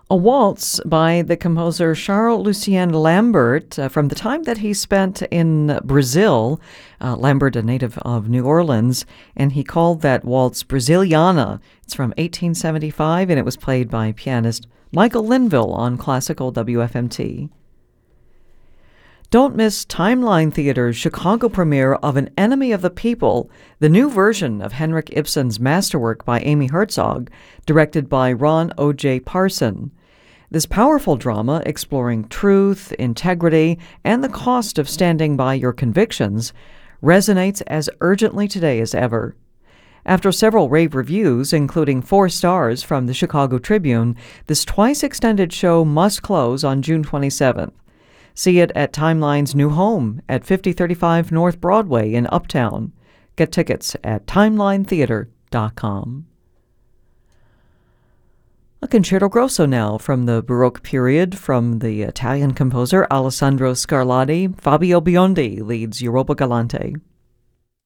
A waltz by the composer Charles Lucien Lambert from the time that he spent in Brazil. Lambert, a native of New Orleans, and he called that waltz Brasiliana. It's from 1875, and it was played by pianist Michael Linville on classical WFMT. Don't miss Timeline Theater's Chicago premiere of An Enemy of the People, the new version of Henrik Ibsen's masterwork by Amy Herzog, directed by Ron O.J. Parson. This powerful drama, exploring truth, integrity, and the cost of standing by your convictions, resonates as urgently today as ever. After several rave reviews, including 4 stars from the Chicago Tribune, this twice-extended show must close on June 27th. See it at Timeline's new home at 5035 North Broadway in Uptown. Get tickets at timelinetheater.com. A concerto grosso now from the Baroque period from the Italian composer Alessandro Scarlatti. Fabio Biondi leads Europa Galante.